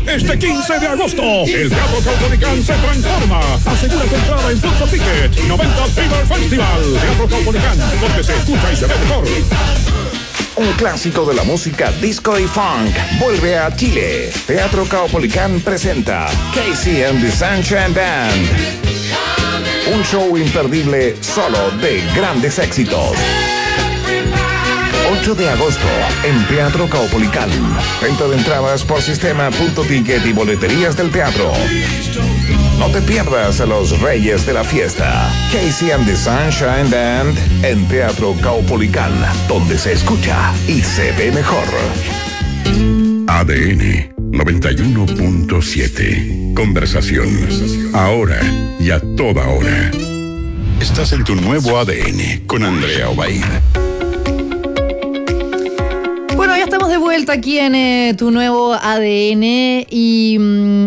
Este 15 de agosto, el Teatro Caupolicán se transforma. Asegura tu entrada en Punto Ticket. 90 Fever Festival. Teatro Caupolicán, donde se escucha y se ve mejor. Un clásico de la música disco y funk vuelve a Chile. Teatro Caupolicán presenta Casey and the Sunshine Band. Un show imperdible solo de grandes éxitos. 8 de agosto en Teatro Caupolicán. Venta de entradas por sistema Punto Ticket y boleterías del teatro. No te pierdas a los reyes de la fiesta. Casey and the Sunshine Band en Teatro Caupolicán, donde se escucha y se ve mejor. ADN 91.7. Conversación. Ahora y a toda hora. Estás en tu nuevo ADN con Andrea Obaid. Bueno, ya estamos de vuelta aquí en tu nuevo ADN y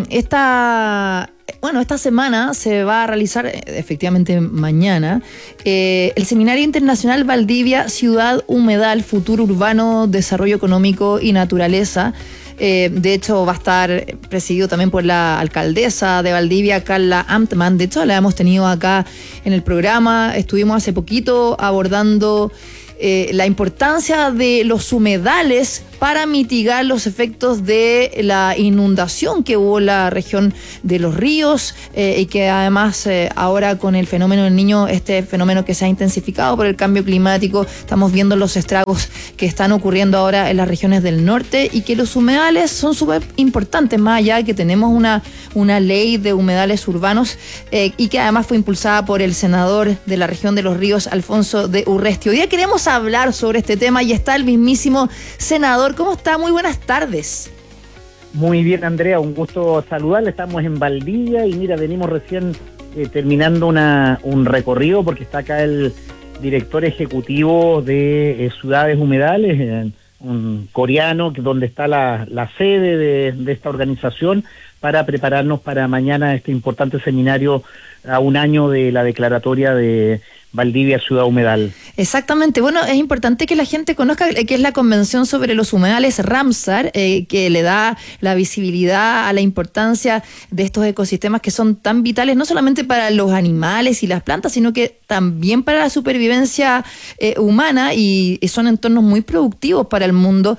esta semana se va a realizar, efectivamente mañana, el Seminario Internacional Valdivia, Ciudad Humedal, Futuro Urbano, Desarrollo Económico y Naturaleza. De hecho, va a estar presidido también por la alcaldesa de Valdivia, Carla Amtman. De hecho, la hemos tenido acá en el programa. Estuvimos hace poquito abordando la importancia de los humedales para mitigar los efectos de la inundación que hubo en la región de los ríos y que además ahora con el fenómeno del Niño, este fenómeno que se ha intensificado por el cambio climático, estamos viendo los estragos que están ocurriendo ahora en las regiones del norte y que los humedales son súper importantes, más allá de que tenemos una ley de humedales urbanos y que además fue impulsada por el senador de la región de los ríos, Alfonso de Urresti. Hoy día queremos hablar sobre este tema y está el mismísimo senador. ¿Cómo está? Muy buenas tardes. Muy bien, Andrea, un gusto saludarle. Estamos en Valdivia y mira, venimos recién terminando un recorrido porque está acá el director ejecutivo de Ciudades Humedales, un coreano, donde está la sede de esta organización, para prepararnos para mañana este importante seminario a un año de la declaratoria de Valdivia Ciudad Humedal. Exactamente. Bueno, es importante que la gente conozca que es la Convención sobre los Humedales Ramsar, que le da la visibilidad a la importancia de estos ecosistemas que son tan vitales, no solamente para los animales y las plantas, sino que también para la supervivencia humana, y son entornos muy productivos para el mundo,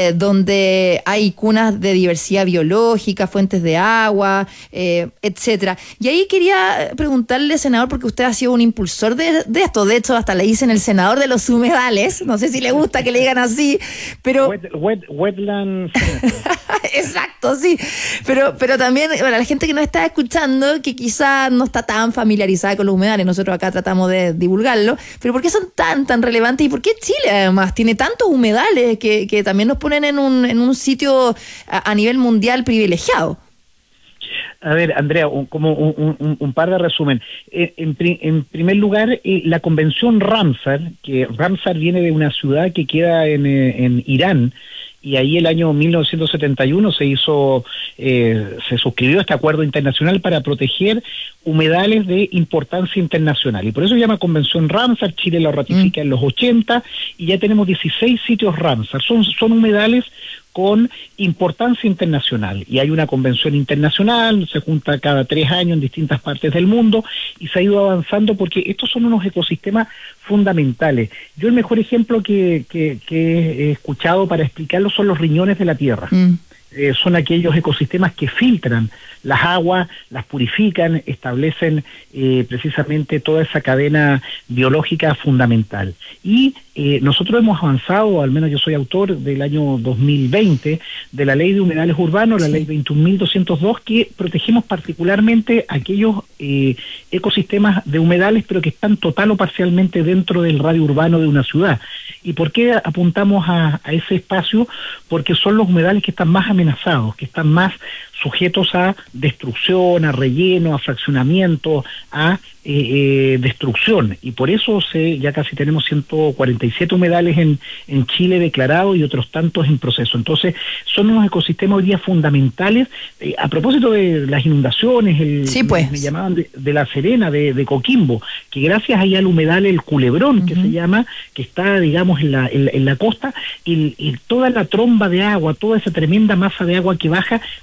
donde hay cunas de diversidad biológica, fuentes de agua, etcétera. Y ahí quería preguntarle, senador, porque usted ha sido un impulsor de esto. De hecho, hasta le dicen el senador de los humedales. No sé si le gusta que le digan así, pero... Wetland. Exacto, sí. Pero también, bueno, la gente que nos está escuchando, que quizá no está tan familiarizada con los humedales, nosotros acá tratamos de divulgarlo, pero ¿por qué son tan relevantes? ¿Y por qué Chile, además, tiene tantos humedales que también nos ponen en un sitio a nivel mundial privilegiado? A ver, Andrea, como un par de resumen. En primer lugar, la Convención Ramsar, que Ramsar viene de una ciudad que queda en Irán, y ahí el año 1971 se suscribió este acuerdo internacional para proteger humedales de importancia internacional, y por eso se llama Convención Ramsar. Chile lo ratifica en los 80 y ya tenemos 16 sitios Ramsar. Son humedales con importancia internacional, y hay una convención internacional, se junta cada 3 años en distintas partes del mundo, y se ha ido avanzando porque estos son unos ecosistemas fundamentales. Yo el mejor ejemplo que he escuchado para explicarlo son los riñones de la tierra. Son aquellos ecosistemas que filtran las aguas, las purifican, establecen precisamente toda esa cadena biológica fundamental. Y nosotros hemos avanzado, al menos yo soy autor del año 2020, de la Ley de Humedales Urbanos, la Ley 21.202, que protegemos particularmente aquellos ecosistemas de humedales, pero que están total o parcialmente dentro del radio urbano de una ciudad. ¿Y por qué apuntamos a ese espacio? Porque son los humedales que están más amenazados, que están más sujetos a destrucción, a relleno, a fraccionamiento, a destrucción, y por eso ya casi tenemos 147 humedales en Chile declarados y otros tantos en proceso. Entonces son unos ecosistemas hoy día fundamentales. A propósito de las inundaciones, sí, pues, me llamaban de La Serena, de Coquimbo, que gracias ahí al humedal El Culebrón, que se llama, que está, digamos, en la costa, y toda la tromba de agua, toda esa tremenda masa de agua que baja, se diluye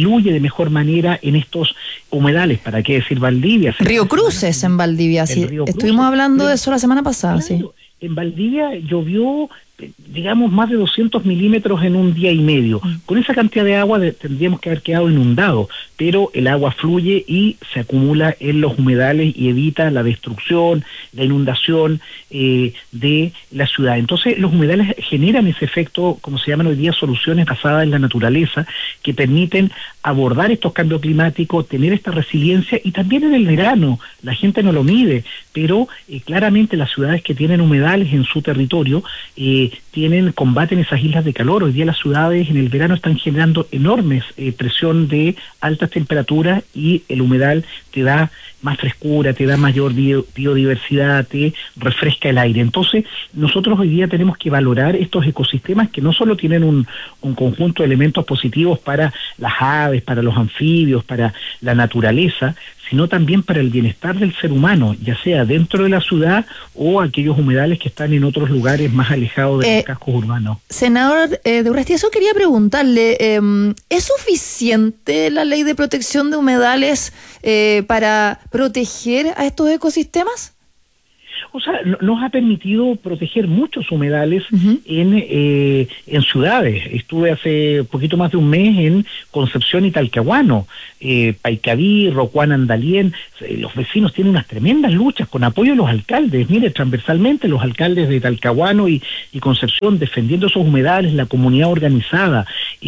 diluye de mejor manera en estos humedales. ¿Para qué decir Valdivia? Río Cruces en Valdivia, sí. Estuvimos hablando de eso la semana pasada, claro, sí. En Valdivia llovió, digamos, más de 200 milímetros en un día y medio. Con esa cantidad de agua tendríamos que haber quedado inundados, pero el agua fluye y se acumula en los humedales y evita la destrucción, la inundación de la ciudad. Entonces, los humedales generan ese efecto, como se llaman hoy día, soluciones basadas en la naturaleza, que permiten abordar estos cambios climáticos, tener esta resiliencia, y también en el verano, la gente no lo mide, pero claramente las ciudades que tienen humedales en su territorio combaten esas islas de calor. Hoy día las ciudades en el verano están generando enormes presión de altas temperaturas, y el humedal te da más frescura, te da mayor biodiversidad, te refresca el aire. Entonces, nosotros hoy día tenemos que valorar estos ecosistemas que no solo tienen un conjunto de elementos positivos para las aves, para los anfibios, para la naturaleza, sino también para el bienestar del ser humano, ya sea dentro de la ciudad o aquellos humedales que están en otros lugares más alejados de los cascos urbanos. Senador de Urresti, eso quería preguntarle, ¿es suficiente la ley de protección de humedales para proteger a estos ecosistemas? O sea, nos ha permitido proteger muchos humedales en ciudades. Estuve hace poquito más de un mes en Concepción y Talcahuano, Paicaví, Rocuán, Andalién. Los vecinos tienen unas tremendas luchas con apoyo de los alcaldes. Mire, transversalmente los alcaldes de Talcahuano y Concepción defendiendo esos humedales, la comunidad organizada.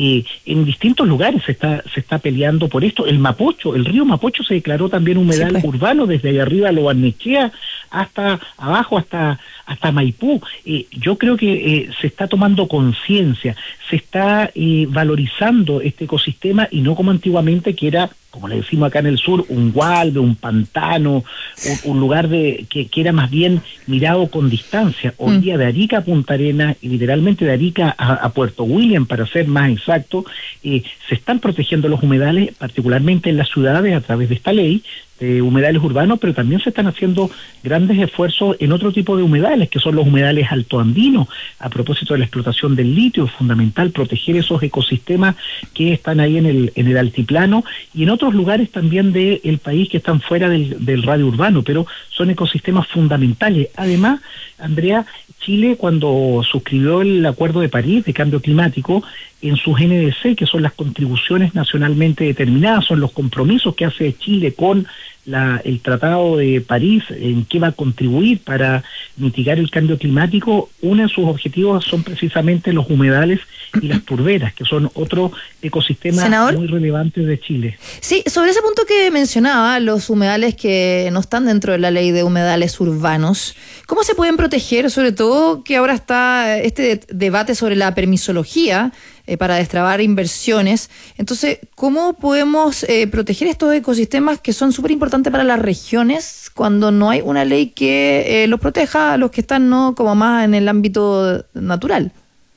En distintos lugares se está peleando por esto. El Mapocho, el río Mapocho se declaró también humedal urbano, desde allá arriba Lo Barnechea hasta abajo, hasta Maipú. Yo creo que se está tomando conciencia, se está valorizando este ecosistema, y no como antiguamente, que era, como le decimos acá en el sur, un gualbe, un pantano, un lugar que era más bien mirado con distancia. Hoy día, de Arica a Punta Arenas, y literalmente de Arica a Puerto William, para ser más exacto, se están protegiendo los humedales, particularmente en las ciudades, a través de esta ley de humedales urbanos, pero también se están haciendo grandes esfuerzos en otro tipo de humedales, que son los humedales altoandinos. A propósito de la explotación del litio, es fundamental proteger esos ecosistemas que están ahí en el altiplano y en otros lugares también del país que están fuera del radio urbano, pero son ecosistemas fundamentales. Además, Andrea, Chile, cuando suscribió el Acuerdo de París de Cambio Climático, en sus NDC, que son las contribuciones nacionalmente determinadas, son los compromisos que hace Chile con el Tratado de París, en qué va a contribuir para mitigar el cambio climático. Uno de sus objetivos son precisamente los humedales y las turberas, que son otro ecosistema, senador, muy relevante de Chile. Sí, sobre ese punto que mencionaba, los humedales que no están dentro de la ley de humedales urbanos, ¿cómo se pueden proteger? Sobre todo que ahora está este debate sobre la permisología para destrabar inversiones. Entonces, ¿cómo podemos proteger estos ecosistemas que son súper importantes para las regiones cuando no hay una ley que los proteja a los que están como más en el ámbito natural?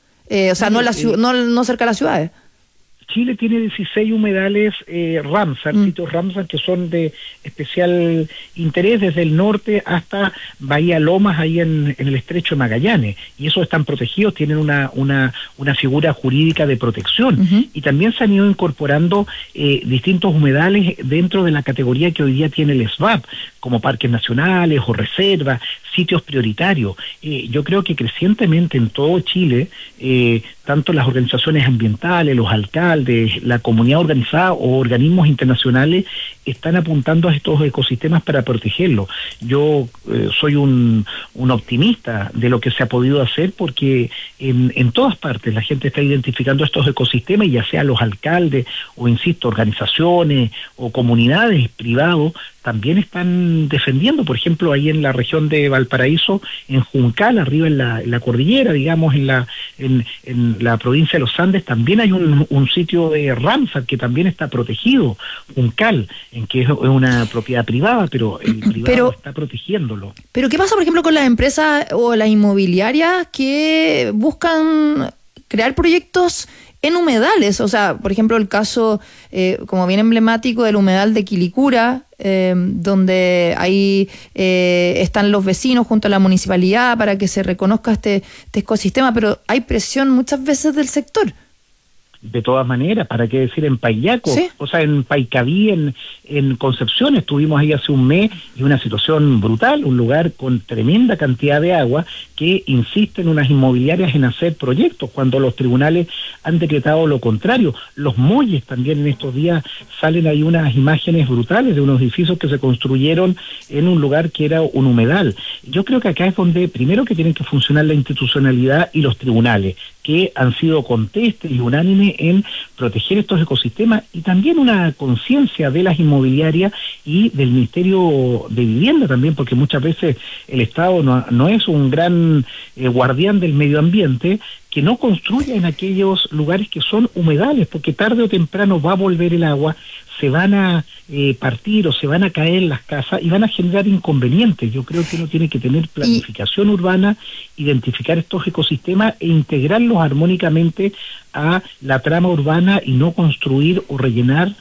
O sea, no cerca de las ciudades. Chile tiene 16 humedales Ramsar, sitios Ramsar, que son de especial interés desde el norte hasta Bahía Lomas, ahí en el estrecho de Magallanes, y esos están protegidos, tienen una figura jurídica de protección, y también se han ido incorporando distintos humedales dentro de la categoría que hoy día tiene el SBAP, como parques nacionales o reservas, sitios prioritarios. Yo creo que crecientemente en todo Chile, tanto las organizaciones ambientales, los alcaldes, la comunidad organizada o organismos internacionales están apuntando a estos ecosistemas para protegerlos. Yo soy un optimista de lo que se ha podido hacer, porque en todas partes la gente está identificando estos ecosistemas, y ya sea los alcaldes o, insisto, organizaciones o comunidades privados, también están defendiendo. Por ejemplo, ahí en la región de Valparaíso, en Juncal, arriba en la cordillera, digamos, en la provincia de los Andes, también hay un sitio de Ramsar que también está protegido, Juncal, en que es una propiedad privada, pero el privado está protegiéndolo. Pero ¿qué pasa, por ejemplo, con las empresas o las inmobiliarias que buscan crear proyectos en humedales? O sea, por ejemplo, el caso como bien emblemático del humedal de Quilicura, donde ahí están los vecinos junto a la municipalidad para que se reconozca este ecosistema, pero hay presión muchas veces del sector. De todas maneras, ¿para qué decir en Paillaco? ¿Sí? O sea, en Paicaví, en Concepción, estuvimos ahí hace un mes y una situación brutal, un lugar con tremenda cantidad de agua que insisten unas inmobiliarias en hacer proyectos cuando los tribunales han decretado lo contrario. Los Molles también en estos días salen ahí unas imágenes brutales de unos edificios que se construyeron en un lugar que era un humedal. Yo creo que acá es donde primero que tienen que funcionar la institucionalidad y los tribunales, que han sido contestes y unánimes en proteger estos ecosistemas, y también una conciencia de las inmobiliarias y del Ministerio de Vivienda también, porque muchas veces el Estado no es un gran guardián del medio ambiente, que no construya en aquellos lugares que son humedales, porque tarde o temprano va a volver el agua, se van a partir o se van a caer las casas y van a generar inconvenientes. Yo creo que uno tiene que tener planificación urbana, identificar estos ecosistemas e integrarlos armónicamente a la trama urbana y no construir o rellenar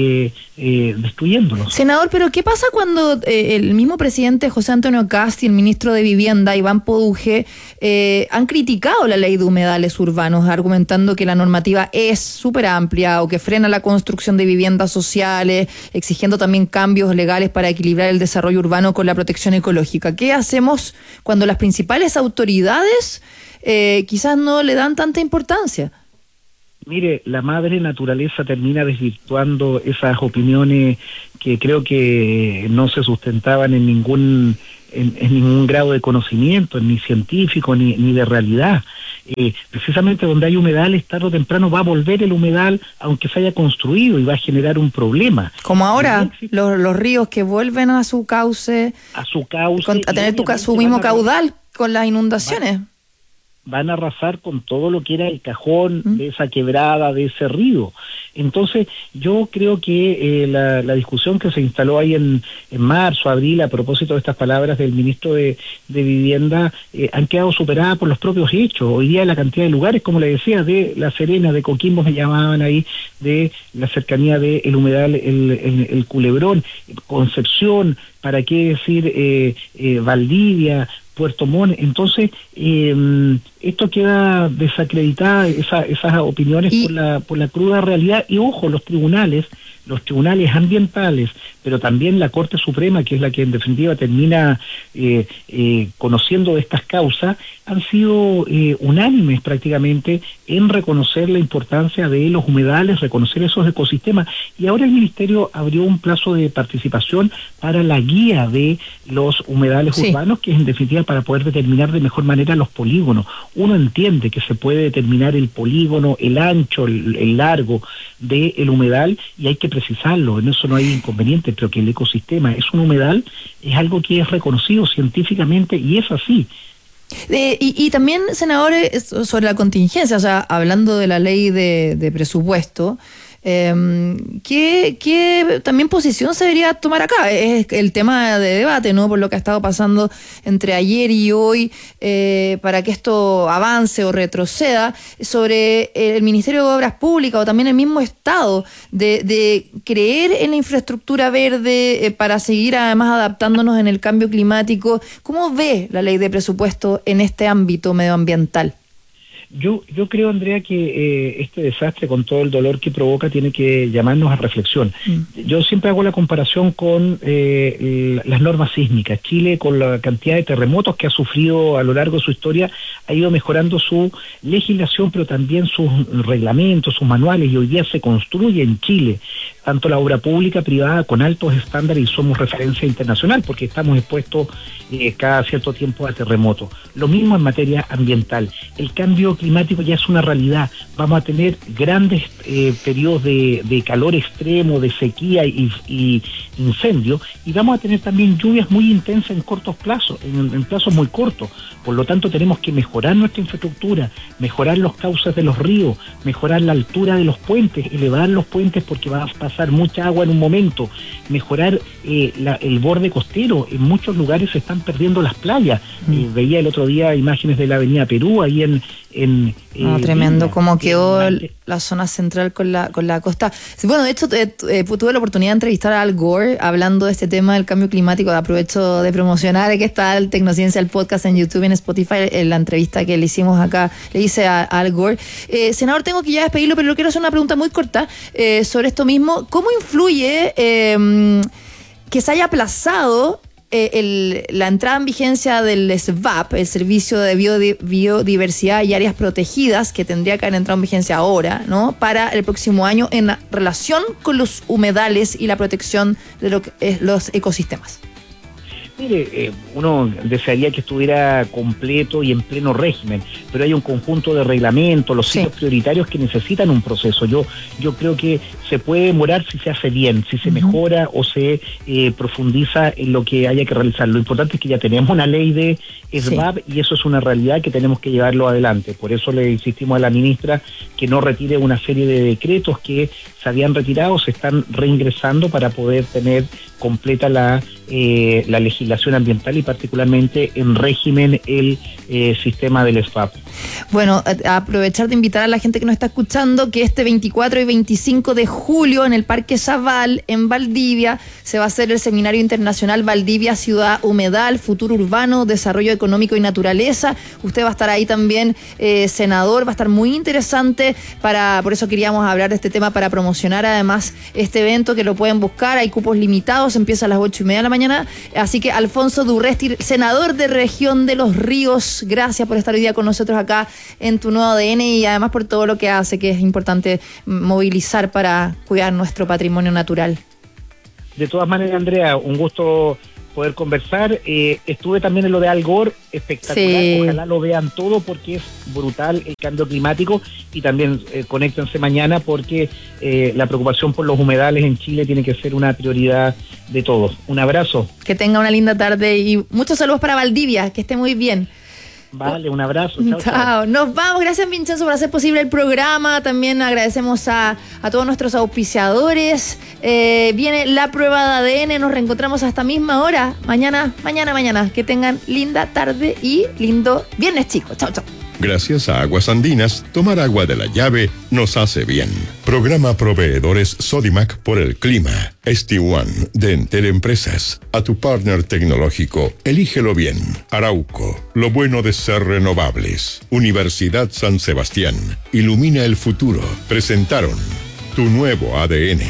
destruyéndolos. Senador, pero ¿qué pasa cuando el mismo presidente José Antonio Kast y el ministro de Vivienda, Iván Poduje, han criticado la ley de humedales urbanos, argumentando que la normativa es súper amplia o que frena la construcción de viviendas sociales, exigiendo también cambios legales para equilibrar el desarrollo urbano con la protección ecológica? ¿Qué hacemos cuando las principales autoridades quizás no le dan tanta importancia? Mire, la madre naturaleza termina desvirtuando esas opiniones que creo que no se sustentaban en ningún grado de conocimiento, ni científico, ni de realidad. Precisamente donde hay humedales, tarde o temprano va a volver el humedal, aunque se haya construido, y va a generar un problema. Como ahora, los ríos que vuelven a su cauce, a tener su mismo caudal con las inundaciones. Van a arrasar con todo lo que era el cajón de esa quebrada, de ese río. Entonces, yo creo que la discusión que se instaló ahí en marzo, abril, a propósito de estas palabras del ministro de Vivienda, han quedado superadas por los propios hechos. Hoy día la cantidad de lugares, como le decía, de La Serena, de Coquimbo me llamaban ahí, de la cercanía del humedal, el Culebrón, Concepción, ¿para qué decir Valdivia, Puerto Montt? Entonces, esto queda desacreditada, esas opiniones por la cruda realidad. Y ojo, los tribunales ambientales, pero también la Corte Suprema, que es la que en definitiva termina conociendo de estas causas, han sido unánimes prácticamente en reconocer la importancia de los humedales, reconocer esos ecosistemas. Y ahora el Ministerio abrió un plazo de participación para la guía de los humedales urbanos, que es en definitiva para poder determinar de mejor manera los polígonos. Uno entiende que se puede determinar el polígono, el ancho, el largo del humedal, y hay que precisarlo, en eso no hay inconveniente, pero que el ecosistema es un humedal es algo que es reconocido científicamente y es así. Y también, senadores, sobre la contingencia, o sea, hablando de la ley de presupuesto, ¿qué también posición se debería tomar acá? Es el tema de debate, ¿no? Por lo que ha estado pasando entre ayer y hoy, para que esto avance o retroceda, sobre el Ministerio de Obras Públicas o también el mismo Estado de creer en la infraestructura verde para seguir además adaptándonos en el cambio climático. ¿Cómo ve la ley de presupuesto en este ámbito medioambiental? Yo creo, Andrea, que este desastre, con todo el dolor que provoca, tiene que llamarnos a reflexión. Yo siempre hago la comparación con las normas sísmicas. Chile, con la cantidad de terremotos que ha sufrido a lo largo de su historia, ha ido mejorando su legislación, pero también sus reglamentos, sus manuales, y hoy día se construye en Chile tanto la obra pública, privada, con altos estándares, y somos referencia internacional porque estamos expuestos cada cierto tiempo a terremotos. Lo mismo en materia ambiental. El cambio climático ya es una realidad. Vamos a tener grandes periodos de calor extremo, de sequía y incendio, y vamos a tener también lluvias muy intensas en cortos plazos, en plazos muy cortos. Por lo tanto, tenemos que mejorar nuestra infraestructura, mejorar los cauces de los ríos, mejorar la altura de los puentes, elevar los puentes, porque va a pasar pasar mucha agua en un momento, mejorar el borde costero. En muchos lugares se están perdiendo las playas. Veía el otro día imágenes de la avenida Perú, ahí tremendo cómo quedó la zona central con la costa. Bueno, de hecho tuve la oportunidad de entrevistar a Al Gore hablando de este tema del cambio climático. Aprovecho de promocionar que está el Tecnociencia, el podcast en YouTube, en Spotify, en la entrevista que le hicimos acá, le hice a Al Gore. Senador, tengo que ya despedirlo, pero le quiero hacer una pregunta muy corta sobre esto mismo. ¿Cómo influye que se haya aplazado la entrada en vigencia del SBAP, el Servicio de Biodiversidad y Áreas Protegidas, que tendría que haber entrado en vigencia ahora, ¿no?, para el próximo año en relación con los humedales y la protección de lo que es los ecosistemas? Mire, uno desearía que estuviera completo y en pleno régimen, pero hay un conjunto de reglamentos, los sitios prioritarios que necesitan un proceso. Yo creo que se puede demorar si se hace bien, si se mejora o se profundiza en lo que haya que realizar. Lo importante es que ya tenemos una ley de SBAP y eso es una realidad que tenemos que llevarlo adelante. Por eso le insistimos a la ministra que no retire una serie de decretos que se habían retirado, se están reingresando para poder tener completa la legislación ambiental y particularmente en régimen el sistema del SBAP. Bueno, aprovechar de invitar a la gente que nos está escuchando que este 24 y 25 de julio en el Parque Zaval, en Valdivia, se va a hacer el Seminario Internacional Valdivia Ciudad Humedal, Futuro Urbano, Desarrollo Económico y Naturaleza. Usted va a estar ahí también, senador, va a estar muy interesante, por eso queríamos hablar de este tema, para promocionar además este evento, que lo pueden buscar, hay cupos limitados, empieza a las 8:30 de la mañana, así que Alfonso Durresti, senador de Región de los Ríos, gracias por estar hoy día con nosotros acá en Tu Nuevo ADN y además por todo lo que hace, que es importante movilizar para cuidar nuestro patrimonio natural. De todas maneras, Andrea, un gusto poder conversar. Estuve también en lo de Al Gore, espectacular, ojalá lo vean todo porque es brutal el cambio climático y también conéctense mañana porque la preocupación por los humedales en Chile tiene que ser una prioridad de todos. Un abrazo. Que tenga una linda tarde y muchos saludos para Valdivia, que esté muy bien. Vale, un abrazo. Chao, chao. Nos vamos. Gracias, Vincenzo, por hacer posible el programa. También agradecemos a todos nuestros auspiciadores. Viene la prueba de ADN. Nos reencontramos a esta misma hora. Mañana. Que tengan linda tarde y lindo viernes, chicos. Chao, chao. Gracias a Aguas Andinas, tomar agua de la llave nos hace bien. Programa Proveedores Sodimac por el clima. ST1 de Entel Empresas. A tu partner tecnológico, elígelo bien. Arauco, lo bueno de ser renovables. Universidad San Sebastián, ilumina el futuro. Presentaron Tu Nuevo ADN.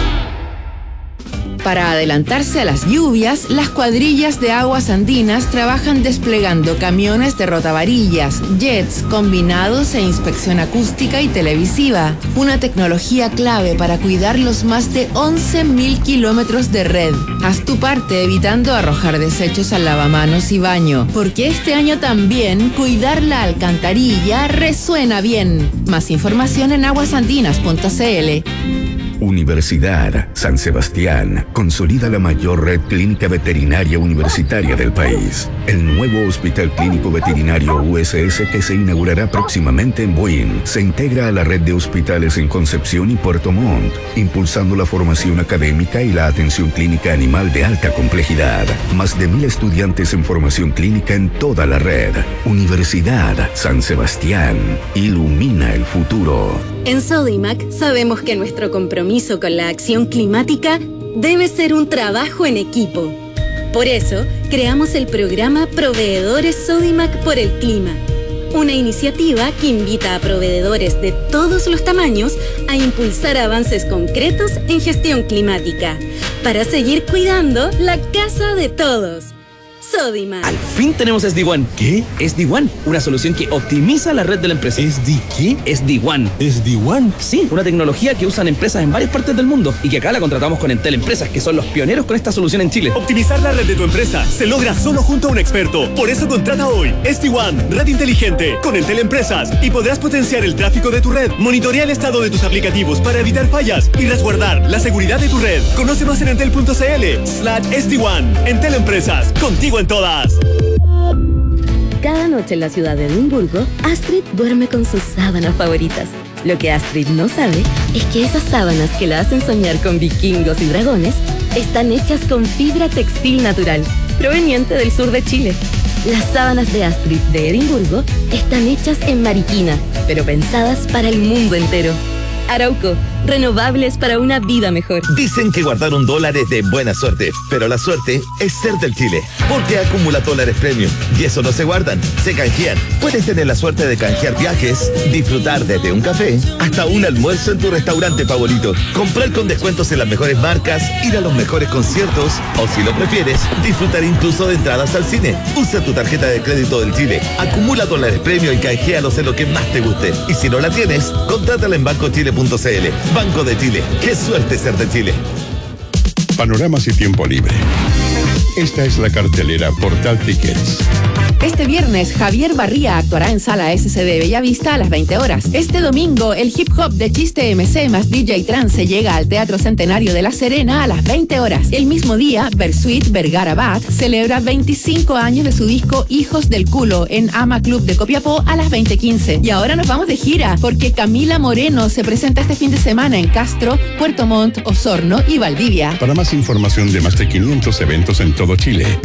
Para adelantarse a las lluvias, las cuadrillas de Aguas Andinas trabajan desplegando camiones de rotavarillas, jets, combinados e inspección acústica y televisiva. Una tecnología clave para cuidar los más de 11.000 kilómetros de red. Haz tu parte evitando arrojar desechos al lavamanos y baño, porque este año también cuidar la alcantarilla resuena bien. Más información en aguasandinas.cl. Universidad San Sebastián consolida la mayor red clínica veterinaria universitaria del país. El nuevo Hospital Clínico Veterinario USS, que se inaugurará próximamente en Buin, se integra a la red de hospitales en Concepción y Puerto Montt, impulsando la formación académica y la atención clínica animal de alta complejidad. Más de 1.000 estudiantes en formación clínica en toda la red. Universidad San Sebastián, ilumina el futuro. En Sodimac sabemos que nuestro compromiso con la acción climática debe ser un trabajo en equipo. Por eso, creamos el programa Proveedores Sodimac por el Clima, una iniciativa que invita a proveedores de todos los tamaños a impulsar avances concretos en gestión climática, para seguir cuidando la casa de todos. Sodimac. Al fin tenemos SD-WAN. ¿Qué? SD-WAN, una solución que optimiza la red de la empresa. ¿SD qué? SD-WAN. ¿SD-WAN? Sí, una tecnología que usan empresas en varias partes del mundo y que acá la contratamos con Entel Empresas, que son los pioneros con esta solución en Chile. Optimizar la red de tu empresa se logra solo junto a un experto. Por eso contrata hoy SD-WAN, red inteligente, con Entel Empresas y podrás potenciar el tráfico de tu red, monitorear el estado de tus aplicativos para evitar fallas y resguardar la seguridad de tu red. Conoce más en entel.cl/SD-WAN. Entel Empresas, contigo en todas. Cada noche en la ciudad de Edimburgo, Astrid duerme con sus sábanas favoritas. Lo que Astrid no sabe es que esas sábanas que la hacen soñar con vikingos y dragones están hechas con fibra textil natural, proveniente del sur de Chile. Las sábanas de Astrid de Edimburgo están hechas en Mariquina, pero pensadas para el mundo entero. Arauco, renovables para una vida mejor. Dicen que guardar $1 es de buena suerte, pero la suerte es ser del Chile, porque acumula dólares premium, y eso no se guardan, se canjean. Puedes tener la suerte de canjear viajes, disfrutar desde un café hasta un almuerzo en tu restaurante favorito, comprar con descuentos en las mejores marcas, ir a los mejores conciertos, o si lo prefieres, disfrutar incluso de entradas al cine. Usa tu tarjeta de crédito del Chile, acumula dólares premium y canjealos en lo que más te guste. Y si no la tienes, contrátala en bancochile.cl. Banco de Chile. ¡Qué suerte ser de Chile! Panoramas y tiempo libre. Esta es la cartelera Portal Tickets. Este viernes, Javier Barría actuará en Sala SCD Bellavista a las 20 horas. Este domingo, el hip hop de Chiste MC más DJ Trance llega al Teatro Centenario de La Serena a las 20 horas. El mismo día, Bersuit Vergara Bat celebra 25 años de su disco Hijos del Culo en Ama Club de Copiapó a las 20:15. Y ahora nos vamos de gira, porque Camila Moreno se presenta este fin de semana en Castro, Puerto Montt, Osorno y Valdivia. Para más información de más de 500 eventos en todo Chile,